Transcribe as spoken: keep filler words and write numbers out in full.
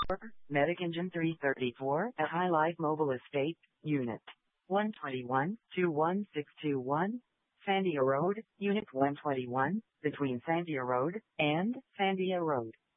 Medic Engine three thirty-four at High Life Mobile Estate, Unit one twenty-one, two one six two one, Sandia Road, Unit one twenty-one, between Sandia Road and Sandia Road.